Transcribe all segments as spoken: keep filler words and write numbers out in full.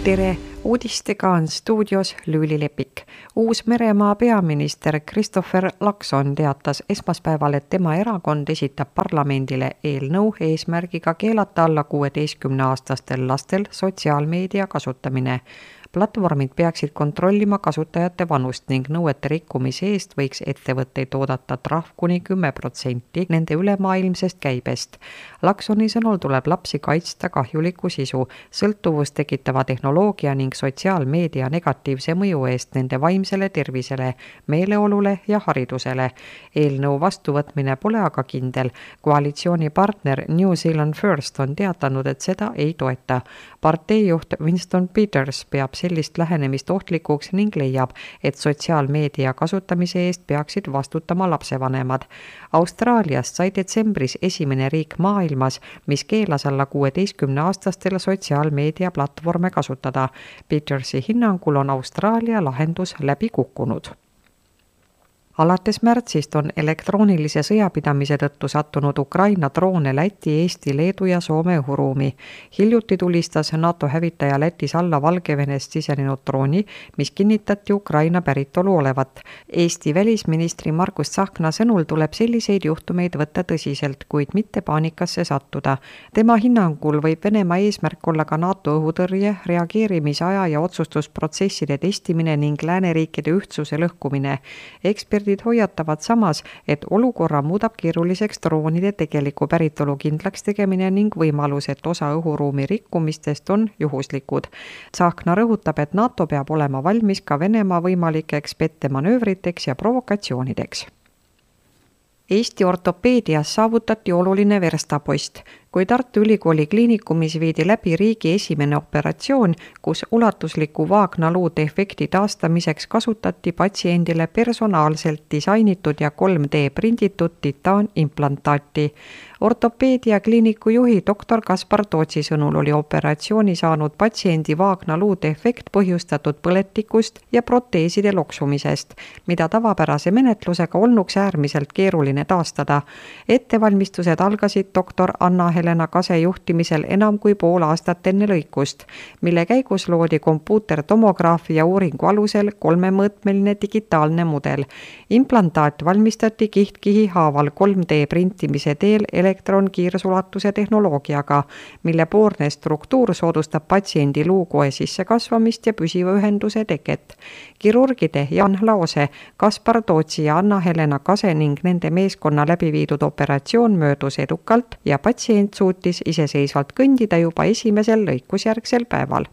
tere! Uudistega on stuudios Lüüli Lepik. Uus-Meremaa peaminister Christopher Luxon teatas esmaspäeval, et tema erakond esitab parlamendile eelnõu eesmärgiga keelata alla kuueteistkümne-aastastel lastel sotsiaalmeedia kasutamine. Platvormid peaksid kontrollima kasutajate vanust ning nõuete rikkumise eest võiks ettevõtteid oodata trahv kuni kümme protsenti nende ülemaailmsest käibest. Luxoni sõnul tuleb lapsi kaitsta kahjuliku sisu, sõltuvust tekitava tehnoloogia ning sotsiaalmeedia negatiivse mõju eest nende vaimsele tervisele, meeleolule ja haridusele. Eelnõu vastuvõtmine pole aga kindel. Koalitsioonipartner New Zealand First on teatanud, et seda ei toeta. Parteijuht Winston Peters peab sellist lähenemist ohtlikuks ning leiab, et sotsiaalmeedia kasutamise eest peaksid vastutama lapsevanemad. Austraaliast sai detsembris esimene riik maailmas, mis keelas alla kuueteistkümne-aastastel sotsiaalmeedia platvorme kasutada. Petersi hinnangul on Austraalia lahendus läbi kukkunud. Alates märtsist on elektroonilise sõjapidamise tõttu sattunud Ukraina droone Läti, Eesti, Leedu ja Soome õhuruumi. Hiljuti tulistas NATO hävitaja Lätis alla Valgevenest sisenenud drooni, mis kinnitati Ukraina päritolu olevat. Eesti välisministri Margus Tsahkna sõnul tuleb selliseid juhtumeid võtta tõsiselt, kuid mitte paanikasse sattuda. Tema hinnangul võib Venemaa eesmärk olla ka NATO õhutõrje, reageerimisaja ja otsustusprotsesside testimine ning lääneriikide ühtsuse lõhkumine. Ekspert hoiatavad samas, et olukorra muudab keeruliseks droonide tegeliku päritolu kindlaks tegemine ning võimalus, et osa õhuruumi rikkumistest on juhuslikud. Tsahkna rõhutab, et NATO peab olema valmis ka Venemaa võimalikeks pettemanöövriteks ja provokatsioonideks. Eesti ortopeedias saavutati oluline verstapost. Kui Tartu Ülikooli kliinikumis viidi läbi riigi esimene operatsioon, kus ulatusliku vaagnaluu defekti taastamiseks kasutati patsiendile personaalselt disainitud ja kolm D prinditud titaanimplantaati. Ortopeedia kliiniku juhi doktor Kaspar Tootsi sõnul oli operatsiooni saanud patsiendi vaagnaluu defekt põhjustatud põletikust ja proteeside loksumisest, mida tavapärase menetlusega olnuks äärmiselt keeruline taastada. Ettevalmistused algasid doktor Anna Helena Kase juhtimisel enam kui pool aastat enne lõikust, mille käigus loodi kompuutertomograafia uuringu alusel kolmemõõtmeline digitaalne mudel. Implantaat valmistati kiht-kihi haaval kolm D printimise teel elektronkiirsulatuse tehnoloogiaga, mille poorne struktuur soodustab patsiendi luukoe sissekasvamist ja püsiva ühenduse teket. Kirurgide Jan Laose, Kaspar Tootsi ja Anna Helena Kase ning nende meeskonna läbi viidud operatsioon möödus edukalt ja patsient suutis iseseisvalt kõndida juba esimesel lõikusjärgsel päeval.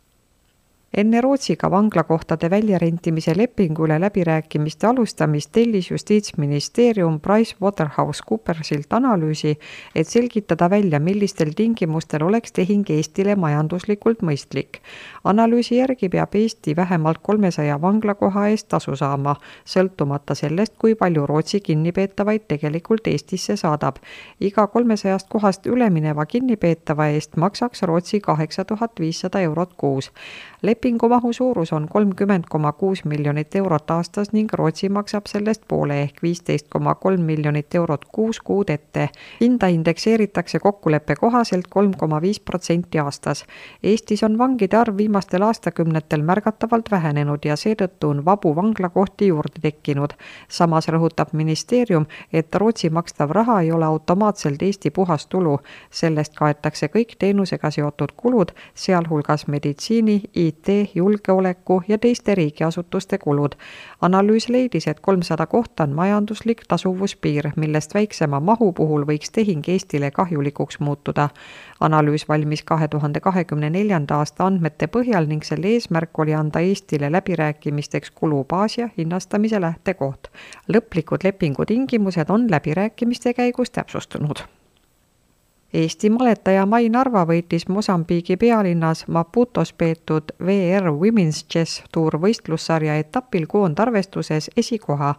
Enne Rootsiga vanglakohtade väljarentimise lepingu üle läbirääkimiste alustamist tellis Justiitsministeerium PricewaterhouseCoopersilt analüüsi, et selgitada välja, millistel tingimustel oleks tehing Eestile majanduslikult mõistlik. Analüüsi järgi peab Eesti vähemalt kolmesaja vanglakoha eest tasu saama, sõltumata sellest, kui palju Rootsi kinnipeetavaid tegelikult Eestisse saadab. Iga kolmesajast kohast ülemineva kinnipeetava eest maksaks Rootsi kaheksa tuhat viissada eurot kuus. Lepingu mahu suurus on kolmkümmend koma kuus miljonit eurot aastas ning Rootsi maksab sellest poole ehk viisteist koma kolm miljonit eurot kuus kuud ette. Hinda indekseeritakse kokkuleppe kohaselt kolm koma viis protsenti aastas. Eestis on vangide arv viimastel aastakümnetel märgatavalt vähenenud ja seetõttu on vabu vanglakohti juurde tekkinud. Samas rõhutab ministeerium, et Rootsi makstav raha ei ole automaatselt Eesti puhas tulu. Sellest kaetakse kõik teenusega seotud kulud, sealhulgas meditsiini, I T, julgeoleku ja teiste riigiasutuste kulud. Analüüs leidis, et kolmsada kohta on majanduslik tasuvuspiir, millest väiksema mahu puhul võiks tehing Eestile kahjulikuks muutuda. Analüüs valmis kahe tuhande kahekümne neljanda aasta andmete põhjal ning selle eesmärk oli anda Eestile läbirääkimisteks kulubaas ja hinnastamise lähtekoht. Lõplikud lepingutingimused on läbirääkimiste käigus täpsustunud. Eesti maletaja Mai Narva võitis Mosambiigi pealinnas Maputos peetud V R Women's Chess Tour võistlussarja etapil koondarvestuses esikoha.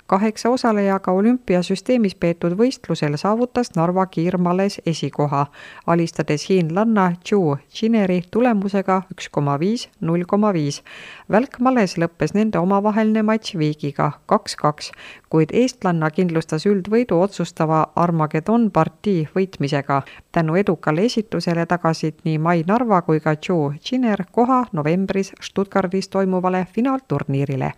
Kaheksa osalejaga olümpiasüsteemis peetud võistlusel saavutas Narva kiirmales esikoha, alistades hiinlanna Zhu Jineri tulemusega üks koma viis null koma viis. Välkmales lõppes nende omavaheline matš viigiga kaks kaks, kuid eestlanna kindlustas üldvõidu otsustava Armageddon partii võitmisega. Tänu edukale esitusele tagasid nii Mai Narva kui ka Zhu Jiner koha novembris Stuttgardis toimuvale finaalturniirile.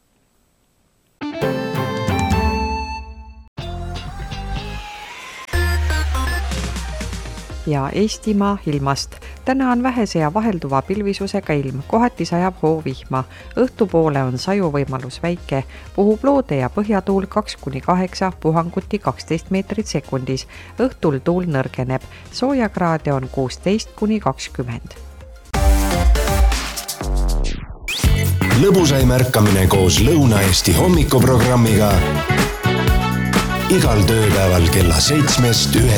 Ja Eestimaa ilmast. Täna on vähese ja vahelduva pilvisusega ilm, kohati sajab hoovihma. Õhtupoole on saju võimalus väike, puhub loode ja põhjatuul kaks kuni kaheksa, puhanguti kaksteist meetrit sekundis. Õhtul tuul nõrgeneb, soojakraade on kuusteist kuni kakskümmend. Lõbusai märkamine koos Lõuna-Eesti hommikuprogrammiga igal tööpäeval kella seitsmest ühe.